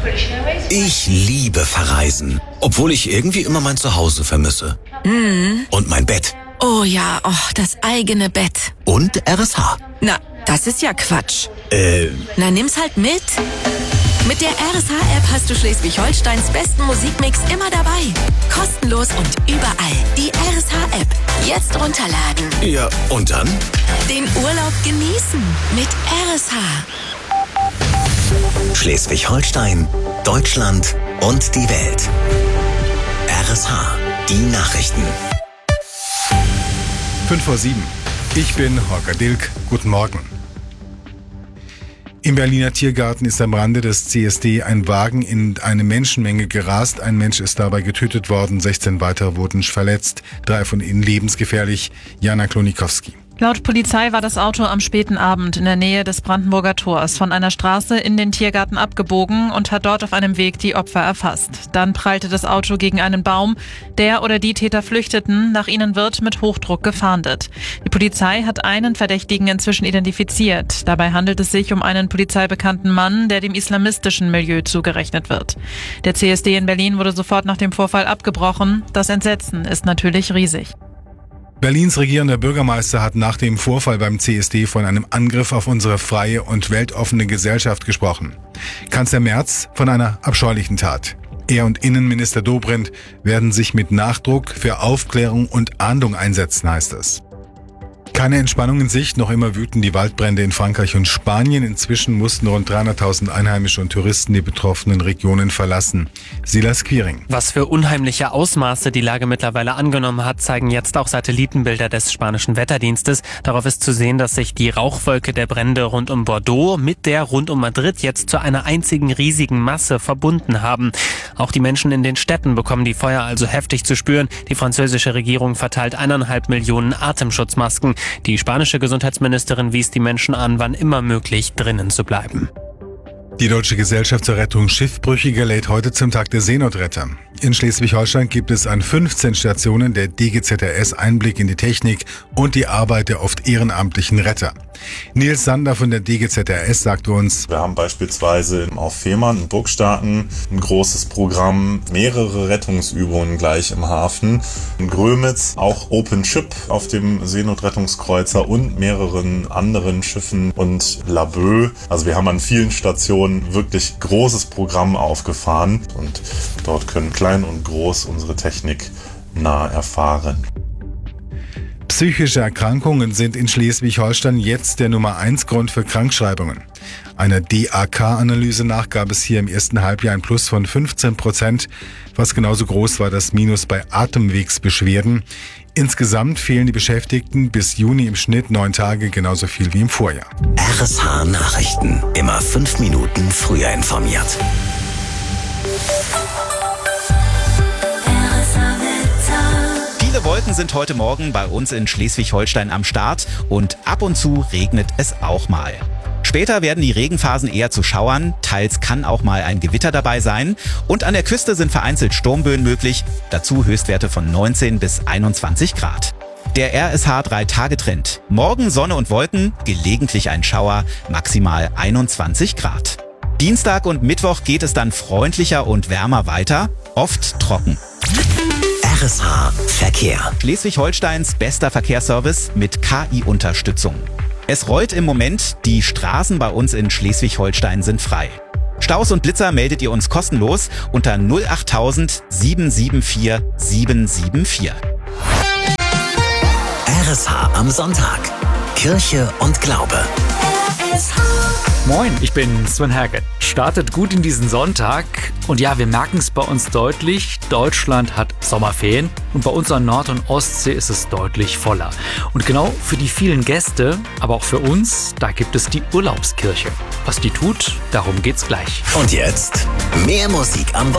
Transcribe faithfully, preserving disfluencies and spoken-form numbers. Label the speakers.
Speaker 1: Ich liebe Verreisen, obwohl ich irgendwie immer mein Zuhause vermisse.
Speaker 2: Mhm.
Speaker 1: Und mein Bett.
Speaker 2: Oh ja, oh, das eigene Bett.
Speaker 1: Und R S H.
Speaker 2: Na, das ist ja Quatsch.
Speaker 1: Äh...
Speaker 2: Na, nimm's halt mit. Mit der R S H-App hast du Schleswig-Holsteins besten Musikmix immer dabei. Kostenlos und überall. Die R S H-App. Jetzt runterladen.
Speaker 1: Ja, und dann?
Speaker 2: Den Urlaub genießen mit R S H.
Speaker 1: Schleswig-Holstein, Deutschland und die Welt. R S H, die Nachrichten.
Speaker 3: fünf vor sieben. Ich bin Holger Dilk. Guten Morgen. Im Berliner Tiergarten ist am Rande des C S D ein Wagen in eine Menschenmenge gerast. Ein Mensch ist dabei getötet worden, sechzehn weitere wurden verletzt, drei von ihnen lebensgefährlich. Jana Klonikowski.
Speaker 4: Laut Polizei war das Auto am späten Abend in der Nähe des Brandenburger Tors von einer Straße in den Tiergarten abgebogen und hat dort auf einem Weg die Opfer erfasst. Dann prallte das Auto gegen einen Baum. Der oder die Täter flüchteten. Nach ihnen wird mit Hochdruck gefahndet. Die Polizei hat einen Verdächtigen inzwischen identifiziert. Dabei handelt es sich um einen polizeibekannten Mann, der dem islamistischen Milieu zugerechnet wird. Der C S D in Berlin wurde sofort nach dem Vorfall abgebrochen. Das Entsetzen ist natürlich riesig.
Speaker 3: Berlins regierender Bürgermeister hat nach dem Vorfall beim C S D von einem Angriff auf unsere freie und weltoffene Gesellschaft gesprochen. Kanzler Merz von einer abscheulichen Tat. Er und Innenminister Dobrindt werden sich mit Nachdruck für Aufklärung und Ahndung einsetzen, heißt es. Keine Entspannung in Sicht, noch immer wüten die Waldbrände in Frankreich und Spanien. Inzwischen mussten rund dreihunderttausend Einheimische und Touristen die betroffenen Regionen verlassen. Silas Quiring.
Speaker 5: Was für unheimliche Ausmaße die Lage mittlerweile angenommen hat, zeigen jetzt auch Satellitenbilder des spanischen Wetterdienstes. Darauf ist zu sehen, dass sich die Rauchwolke der Brände rund um Bordeaux mit der rund um Madrid jetzt zu einer einzigen riesigen Masse verbunden haben. Auch die Menschen in den Städten bekommen die Feuer also heftig zu spüren. Die französische Regierung verteilt eineinhalb Millionen Atemschutzmasken. Die spanische Gesundheitsministerin wies die Menschen an, wann immer möglich drinnen zu bleiben.
Speaker 3: Die Deutsche Gesellschaft zur Rettung Schiffbrüchiger lädt heute zum Tag der Seenotretter. In Schleswig-Holstein gibt es an fünfzehn Stationen der D G Z R S Einblick in die Technik und die Arbeit der oft ehrenamtlichen Retter. Nils Sander von der D G Z R S sagte uns:
Speaker 6: Wir haben beispielsweise auf Fehmarn in Burgstaaten ein großes Programm, mehrere Rettungsübungen gleich im Hafen. In Grömitz auch Open Ship auf dem Seenotrettungskreuzer und mehreren anderen Schiffen und Laboe. Also wir haben an vielen Stationen wirklich großes Programm aufgefahren und dort können klein und groß unsere Technik nah erfahren.
Speaker 3: Psychische Erkrankungen sind in Schleswig-Holstein jetzt der Nummer eins Grund für Krankschreibungen. Einer D A K-Analyse nach gab es hier im ersten Halbjahr ein Plus von fünfzehn Prozent, was genauso groß war das Minus bei Atemwegsbeschwerden. Insgesamt fehlen die Beschäftigten bis Juni im Schnitt neun Tage, genauso viel wie im Vorjahr.
Speaker 1: R S H Nachrichten. Immer fünf Minuten früher informiert.
Speaker 7: Viele Wolken sind heute Morgen bei uns in Schleswig-Holstein am Start und ab und zu regnet es auch mal. Später werden die Regenphasen eher zu Schauern, teils kann auch mal ein Gewitter dabei sein und an der Küste sind vereinzelt Sturmböen möglich, dazu Höchstwerte von neunzehn bis einundzwanzig Grad. Der R S H drei Tage Trend. Morgen Sonne und Wolken, gelegentlich ein Schauer, maximal einundzwanzig Grad. Dienstag und Mittwoch geht es dann freundlicher und wärmer weiter, oft trocken.
Speaker 1: R S H Verkehr.
Speaker 7: Schleswig-Holsteins bester Verkehrsservice mit K I-Unterstützung. Es rollt im Moment, die Straßen bei uns in Schleswig-Holstein sind frei. Staus und Blitzer meldet ihr uns kostenlos unter null achttausend sieben sieben vier sieben sieben vier.
Speaker 1: R S H am Sonntag. Kirche und Glaube. R S H.
Speaker 8: Moin, ich bin Sven Herget. Startet gut in diesen Sonntag. Und ja, wir merken es bei uns deutlich. Deutschland hat Sommerferien und bei uns an Nord- und Ostsee ist es deutlich voller. Und genau für die vielen Gäste, aber auch für uns, da gibt es die Urlaubskirche. Was die tut, darum geht's gleich.
Speaker 1: Und jetzt mehr Musik am Wochenende.